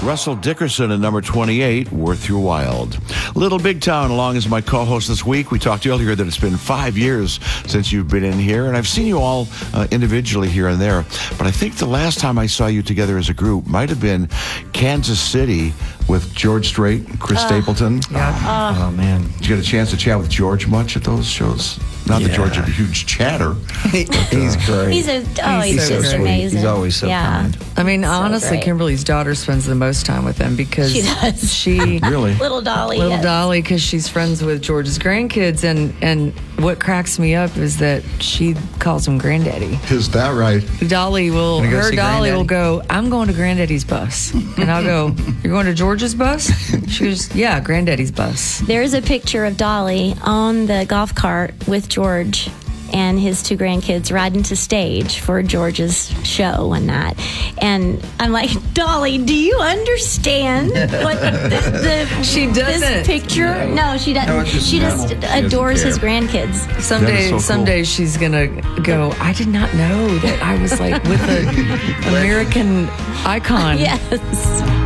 Russell Dickerson at number 28, Worth Your While. Little Big Town, along as my co-host this week. We talked earlier that it's been 5 years since you've been in here, and I've seen you all individually here and there. But I think the last time I saw you together as a group might have been Kansas City with George Strait, Chris Stapleton. Yeah. Oh, man. Did you get a chance to chat with George much at those shows? Not that George is a huge chatter. He's great. He's so just sweet. amazing. He's always so kind. I mean, honestly, great. Kimberly's daughter spends the most time with him because She does. she Really? Little Dolly. yes. Dolly, because she's friends with George's grandkids, and what cracks me up is that she calls him Granddaddy. Is that right? Dolly will, Wanna go her see Dolly will Granddaddy? go, I'm going to Granddaddy's bus. And I'll go, you're going to George's bus? She goes, yeah, Granddaddy's bus. There's a picture of Dolly on the golf cart with George and his two grandkids riding to stage for George's show and that. And I'm like, Dolly, do you understand what She doesn't. this picture? No, she doesn't. No, it's just she just normal. adores care. his grandkids. Someday she's going to go, I did not know that I was like with an American icon. Yes.